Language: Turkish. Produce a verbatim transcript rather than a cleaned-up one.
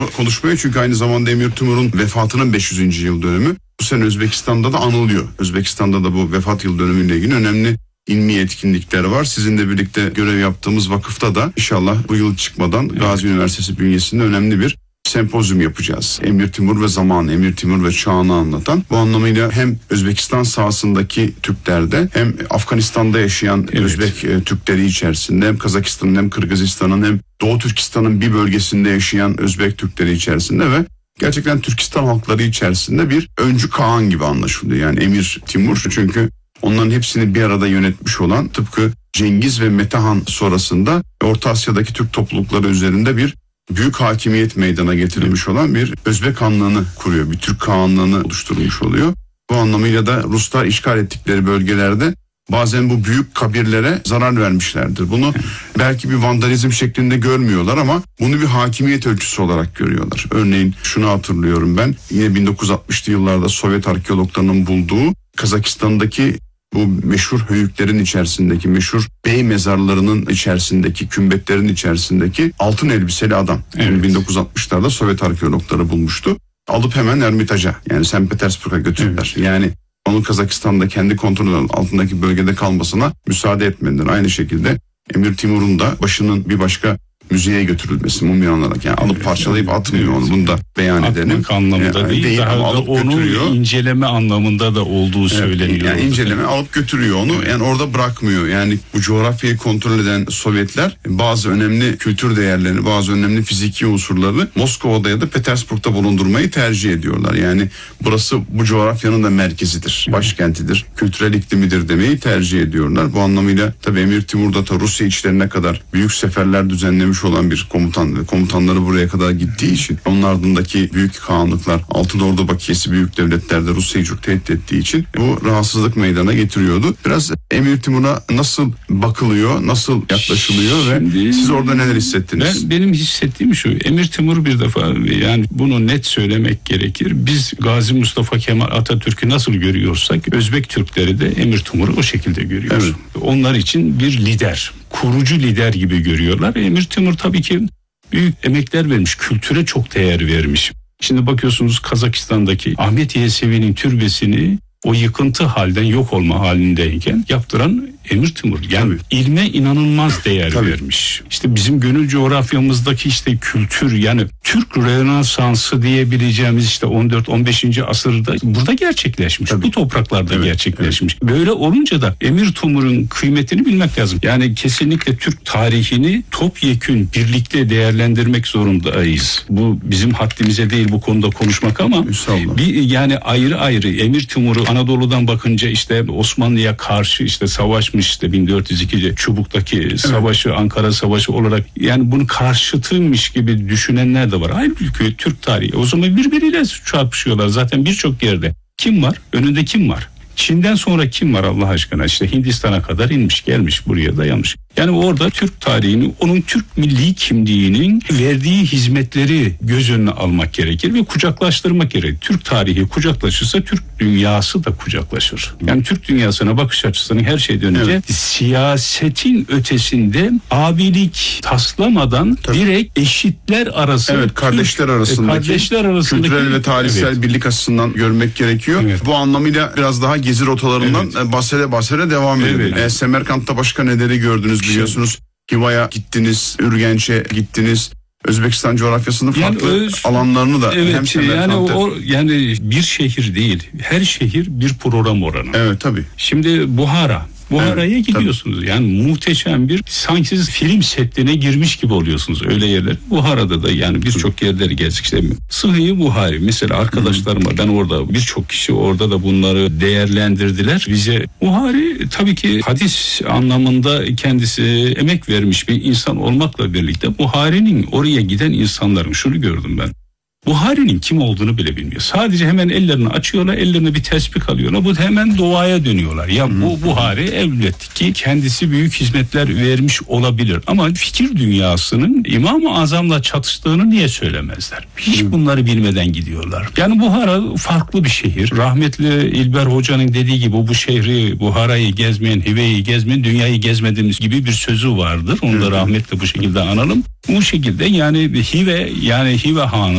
konuşmaya, çünkü aynı zamanda Emir Timur'un vefatının beş yüzüncü yıl dönümü. Bu sene Özbekistan'da da anılıyor. Özbekistan'da da bu vefat yıl dönümüyle ilgili önemli ilmi etkinlikler var. Sizinle birlikte görev yaptığımız vakıfta da inşallah bu yıl çıkmadan evet. Gazi Üniversitesi bünyesinde önemli bir sempozyum yapacağız. Emir Timur ve zaman, Emir Timur ve çağını anlatan. Bu anlamıyla hem Özbekistan sahasındaki Türklerde hem Afganistan'da yaşayan evet. Özbek e, Türkleri içerisinde hem Kazakistan'ın hem Kırgızistan'ın hem Doğu Türkistan'ın bir bölgesinde yaşayan Özbek Türkleri içerisinde ve gerçekten Türkistan halkları içerisinde bir öncü Kağan gibi anlaşılıyor. Yani Emir Timur, çünkü onların hepsini bir arada yönetmiş olan, tıpkı Cengiz ve Metehan sonrasında Orta Asya'daki Türk toplulukları üzerinde bir büyük hakimiyet meydana getirilmiş olan bir Özbek Hanlığını kuruyor. Bir Türk Kağanlığını oluşturmuş oluyor. Bu anlamıyla da Ruslar işgal ettikleri bölgelerde bazen bu büyük kabirlere zarar vermişlerdir. Bunu belki bir vandalizm şeklinde görmüyorlar ama bunu bir hakimiyet ölçüsü olarak görüyorlar. Örneğin şunu hatırlıyorum ben, yine bin dokuz yüz altmışlı yıllarda Sovyet arkeologlarının bulduğu Kazakistan'daki bu meşhur höyüklerin içerisindeki, meşhur bey mezarlarının içerisindeki, kümbetlerin içerisindeki altın elbiseli adam. Evet. Yani bin dokuz yüz altmışlarda Sovyet arkeologları bulmuştu. Alıp hemen Ermitaja, yani Sankt Petersburg'a götürdüler. Evet. Yani onun Kazakistan'da kendi kontrolü altındaki bölgede kalmasına müsaade etmediler. Aynı şekilde Emir Timur'un da başının bir başka müzeye götürülmesi mumyalanarak, yani alıp parçalayıp atmıyor evet. onu, bunu da beyan edelim. Atmak anlamında yani değil, değil daha ama alıp onu götürüyor. İnceleme anlamında da olduğu evet, söyleniyor. Yani inceleme alıp götürüyor onu, evet. yani orada bırakmıyor. Yani bu coğrafyayı kontrol eden Sovyetler bazı önemli kültür değerlerini, bazı önemli fiziki unsurları Moskova'da ya da Petersburg'da bulundurmayı tercih ediyorlar. Yani burası bu coğrafyanın da merkezidir, evet. başkentidir, kültürel iklimidir demeyi tercih ediyorlar. Bu anlamıyla tabii Emir Timur da Rusya içlerine kadar büyük seferler düzenlemiş olan bir komutan, komutanları buraya kadar gittiği için, onun ardındaki büyük kağanlıklar, Altın Ordu bakiyesi büyük devletlerde Rusya'yı çok tehdit ettiği için bu rahatsızlık meydana getiriyordu. Biraz Emir Timur'a nasıl bakılıyor, nasıl yaklaşılıyor Şimdi, ve siz orada neler hissettiniz? Ben, benim hissettiğim şu, Emir Timur bir defa, yani bunu net söylemek gerekir. Biz Gazi Mustafa Kemal Atatürk'ü nasıl görüyorsak Özbek Türkleri de Emir Timur'u o şekilde görüyor. Evet. Onlar için bir lider, kurucu lider gibi görüyorlar. Emir Timur tabii ki büyük emekler vermiş, kültüre çok değer vermiş. Şimdi bakıyorsunuz Kazakistan'daki Ahmet Yesevi'nin türbesini o yıkıntı halden yok olma halindeyken yaptıran Emir Timur. Yani tabii. ilme inanılmaz değer tabii. vermiş. İşte bizim gönül coğrafyamızdaki işte kültür, yani Türk Rönesansı diyebileceğimiz işte on dört on beşinci asırda burada gerçekleşmiş. Tabii. Bu topraklarda evet. gerçekleşmiş. Evet. Böyle olunca da Emir Timur'un kıymetini bilmek lazım. Yani kesinlikle Türk tarihini topyekün birlikte değerlendirmek zorundayız. Bu bizim haddimize değil bu konuda konuşmak ama bir, yani ayrı ayrı Emir Timur'u Anadolu'dan bakınca işte Osmanlı'ya karşı işte savaşmış, işte bin dört yüz ikide Çubuk'taki savaşı, evet. Ankara Savaşı olarak, yani bunun karşıtıymış gibi düşünenler de var. Halbuki Türk tarihi o zaman birbiriyle çarpışıyorlar zaten birçok yerde. Kim var? Önünde kim var? Çin'den sonra kim var Allah aşkına? İşte Hindistan'a kadar inmiş, gelmiş, buraya dayanmış. Yani orada Türk tarihini, onun Türk milli kimliğinin verdiği hizmetleri göz önüne almak gerekir ve kucaklaştırmak gerekir. Türk tarihi kucaklaşırsa Türk dünyası da kucaklaşır. Yani Türk dünyasına bakış açısının her şeyden önce evet. siyasetin ötesinde abilik taslamadan Tabii. direkt eşitler arası, evet, kardeşler Türk, arasındaki kardeşler arasındaki kültürel ve tarihsel evet. birlik açısından görmek gerekiyor. Evet. Bu anlamıyla biraz daha gezi rotalarından evet. bahsede bahsede devam edelim. Evet. E, Semerkant'ta başka neleri gördünüz biliyorsunuz. Hiva'ya gittiniz, Ürgenç'e gittiniz. Özbekistan coğrafyasının farklı yani öz, alanlarını da evet, hem Semerkant'ta. Yani o yani bir şehir değil. Her şehir bir program oranı. Evet tabii. Şimdi Buhara Buhara'ya evet, gidiyorsunuz. Tabii. Yani muhteşem bir, sanki siz film setine girmiş gibi oluyorsunuz öyle yerler. Buhara'da da yani birçok yerleri gezdik işte. Sıhhi Buhari mesela arkadaşlarıma, ben orada birçok kişi orada da bunları değerlendirdiler. Bize Buhari tabii ki hadis anlamında kendisi emek vermiş bir insan olmakla birlikte Buhari'nin oraya giden insanların şunu gördüm ben. Buhari'nin kim olduğunu bile bilmiyor. Sadece hemen ellerini açıyorlar, ellerine bir tesbih alıyorlar. Bu hemen duaya dönüyorlar. Ya hmm. bu Buhari elbette ki kendisi büyük hizmetler vermiş olabilir. Ama fikir dünyasının İmam-ı Azam'la çatıştığını niye söylemezler? Hiç hmm. bunları bilmeden gidiyorlar. Yani Buhara farklı bir şehir. Rahmetli İlber Hoca'nın dediği gibi bu şehri, Buhara'yı gezmeyen, Hive'yi gezmeyen, dünyayı gezmediğimiz gibi bir sözü vardır. Onu da rahmetle bu şekilde analım. Bu şekilde yani Hive yani Hive Hanı